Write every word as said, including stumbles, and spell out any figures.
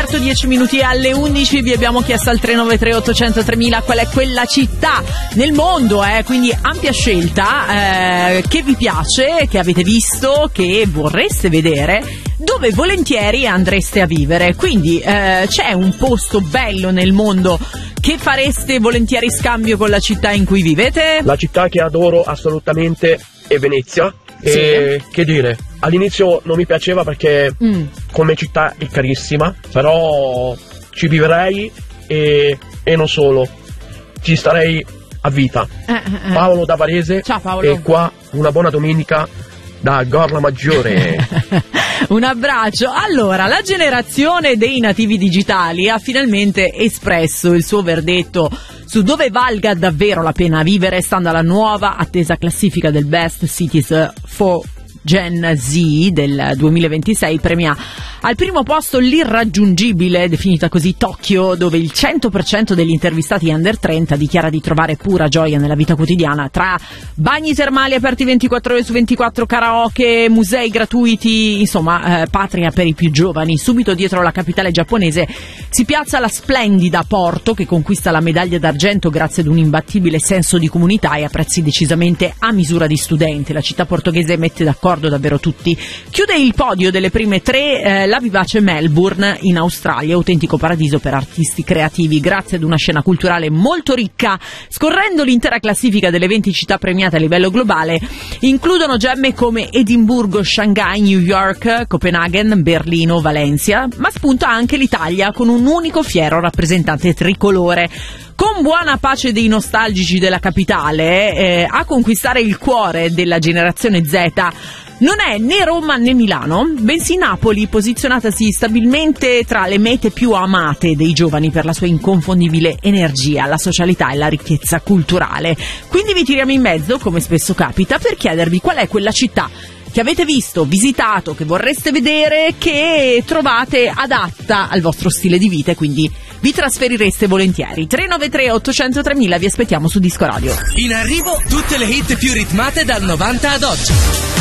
aperto, dieci minuti alle undici. Vi abbiamo chiesto al tre nove tre otto zero zero tremila qual è quella città nel mondo, eh, quindi ampia scelta, eh, che vi piace, che avete visto, che vorreste vedere, dove volentieri andreste a vivere. Quindi eh, c'è un posto bello nel mondo che fareste volentieri scambio con la città in cui vivete? La città che adoro assolutamente è Venezia. Sì. E che dire, all'inizio non mi piaceva perché mm. come città è carissima, però ci vivrei e, e non solo, ci starei a vita. Eh, eh. Paolo da Varese. Ciao Paolo. E qua una buona domenica da Gorla Maggiore. Un abbraccio. Allora, la generazione dei nativi digitali ha finalmente espresso il suo verdetto su dove valga davvero la pena vivere, stando alla nuova attesa classifica del Best Cities for Gen Z del duemilaventisei. Premia al primo posto l'irraggiungibile, definita così, Tokyo, dove il cento per cento degli intervistati under trenta dichiara di trovare pura gioia nella vita quotidiana, tra bagni termali aperti ventiquattro ore su ventiquattro, karaoke, musei gratuiti, insomma, eh, patria per i più giovani. Subito dietro la capitale giapponese si piazza la splendida Porto, che conquista la medaglia d'argento grazie ad un imbattibile senso di comunità e a prezzi decisamente a misura di studente. La città portoghese mette d'accordo davvero tutti. Chiude il podio delle prime tre eh, la vivace Melbourne in Australia, autentico paradiso per artisti creativi grazie ad una scena culturale molto ricca. Scorrendo l'intera classifica delle venti città premiate a livello globale, includono gemme come Edimburgo, Shanghai, New York, Copenaghen, Berlino, Valencia, ma spunta anche l'Italia con un unico fiero rappresentante tricolore. Con buona pace dei nostalgici della capitale, eh, a conquistare il cuore della generazione Z non è né Roma né Milano, bensì Napoli, posizionatasi stabilmente tra le mete più amate dei giovani per la sua inconfondibile energia, la socialità e la ricchezza culturale. Quindi vi tiriamo in mezzo, come spesso capita, per chiedervi qual è quella città che avete visto, visitato, che vorreste vedere, che trovate adatta al vostro stile di vita e quindi vi trasferireste volentieri. tre nove tre otto zero zero tremila, vi aspettiamo su Disco Radio. In arrivo tutte le hit più ritmate dal novanta ad oggi.